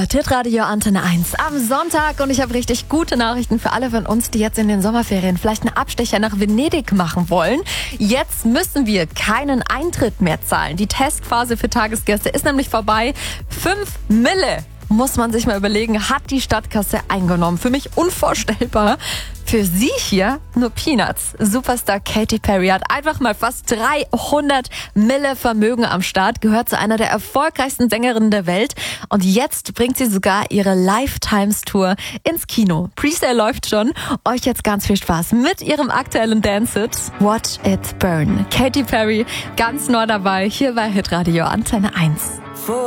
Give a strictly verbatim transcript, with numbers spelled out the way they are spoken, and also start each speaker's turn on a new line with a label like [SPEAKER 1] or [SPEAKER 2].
[SPEAKER 1] hört Hitradio Antenne eins am Sonntag und ich habe richtig gute Nachrichten für alle von uns, die jetzt in den Sommerferien vielleicht einen Abstecher nach Venedig machen wollen. Jetzt müssen wir keinen Eintritt mehr zahlen. Die Testphase für Tagesgäste ist nämlich vorbei. Fünf Mille muss man sich mal überlegen, hat die Stadtkasse eingenommen. Für mich unvorstellbar. Für sie hier nur Peanuts. Superstar Katy Perry hat einfach mal fast dreihundert Mille Vermögen am Start, gehört zu einer der erfolgreichsten Sängerinnen der Welt und jetzt bringt sie sogar ihre Lifetimes-Tour ins Kino. Presale läuft schon. Euch jetzt ganz viel Spaß mit ihrem aktuellen Dance-Hit Watch It Burn. Katy Perry ganz neu dabei, hier bei Hitradio Antenne eins.